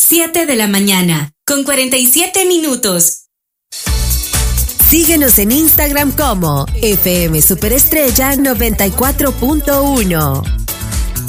7 de la mañana, con 47 minutos. Síguenos en Instagram como FM Superestrella 94.1.